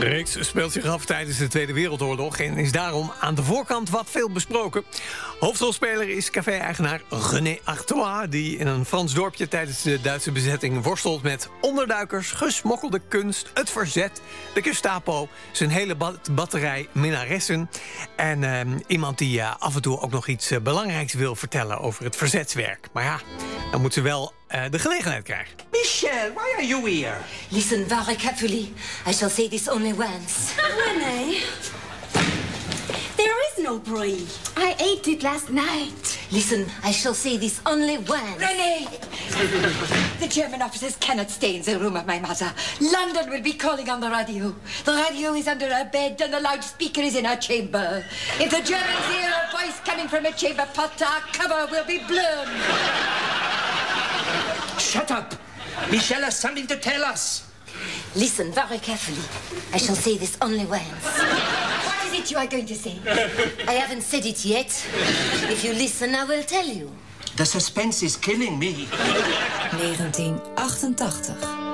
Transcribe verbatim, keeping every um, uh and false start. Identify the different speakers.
Speaker 1: De reeks speelt zich af tijdens de Tweede Wereldoorlog en is daarom aan de voorkant wat veel besproken. Hoofdrolspeler is café-eigenaar René Artois, die in een Frans dorpje tijdens de Duitse bezetting worstelt met onderduikers, gesmokkelde kunst, het verzet, de Gestapo, zijn hele bat- batterij minnaressen en eh, iemand die uh, af en toe ook nog iets uh, belangrijks wil vertellen over het verzetswerk. Maar ja, dan moet ze wel uh, de gelegenheid krijgen.
Speaker 2: Michelle, why are you here?
Speaker 3: Listen very carefully. I shall say this only once.
Speaker 4: Renee, there is no brie. I ate it last night.
Speaker 3: Listen, I shall say this only once.
Speaker 5: Renee! The German officers cannot stay in the room of my mother. London will be calling on the radio. The radio is under her bed and the loudspeaker is in her chamber. If the Germans hear a voice coming from a chamber pot, our cover will be blown.
Speaker 2: Shut up! Michelle has something to tell us.
Speaker 3: Listen very carefully. I shall say this only once.
Speaker 5: What is it you are going to say?
Speaker 3: I haven't said it yet. If you listen, I will tell you.
Speaker 2: The suspense is killing me.
Speaker 6: negentien achtentachtig.